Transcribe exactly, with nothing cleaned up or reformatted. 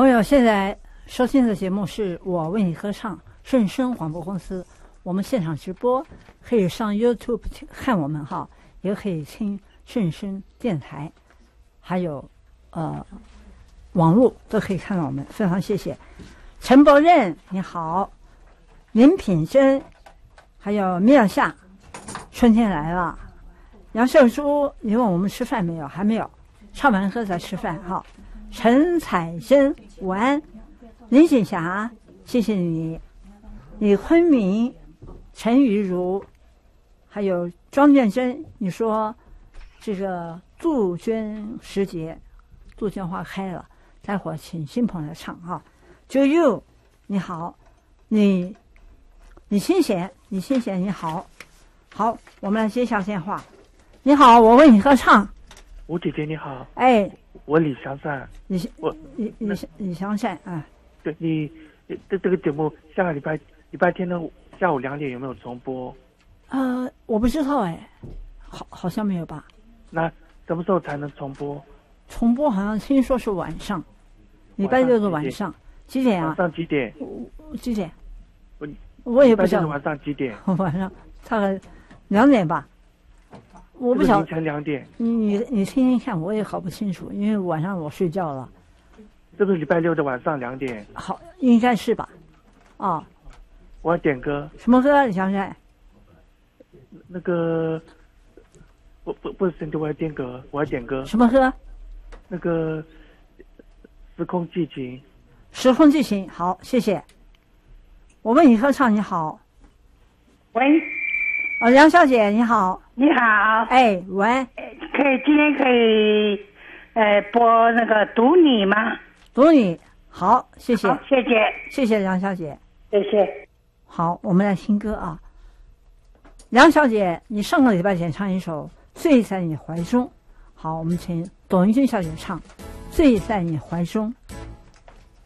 朋友现在收听的节目是我为你歌唱，顺声广播公司，我们现场直播，可以上 YouTube 看我们哈，也可以听顺声电台，还有呃网络都可以看到我们，非常谢谢。陈伯任你好，林品珍，还有米尔夏，春天来了。杨秀珠，你问我们吃饭没有？还没有，唱完歌再吃饭哈。陈彩珍，午安。林锦霞，谢谢你。李坤明，陈瑜如，还有庄建珍，你说这个杜鹃时节，杜鹃花开了，待会儿请新朋友来唱哈。就 you， 你好，你你清闲，你清闲，你好，好，我们来接一下电话。你好，我为你歌唱。 吴姐姐你好。 哎， 我李祥善。 李我李李李祥善啊。 对你这这个节目下个礼拜礼拜天的下午两点有没有重播？ 呃，我不知道哎，好好像没有吧。 那什么时候才能重播？ 重播好像听说是晚上，礼拜六的晚上。几点啊？ 晚上几点？ 几点？ 我我也不知道。 晚上几点？ 晚上大概两点吧。我不晓得。 凌晨两点。 你你你听听看，我也搞不清楚，因为晚上我睡觉了。 这个礼拜六的晚上两点。 好，应该是吧？啊。 我要点歌。 什么歌？你想想。 那个，不不不是，我要点歌，我要点歌。 什么歌？ 那个《时空激情》。 时空激情，好，谢谢。我为你歌唱，你好。 喂。 哦，杨小姐，你好。 你好。 哎，喂。 可以，今天可以，呃，播那个《读你》吗？ 读你，好，谢谢。 好，谢谢。 谢谢杨小姐。 谢谢。 好，我们来听歌啊。杨小姐，你上个礼拜演唱一首《醉在你怀中》，好，我们请董玉君小姐唱《醉在你怀中》。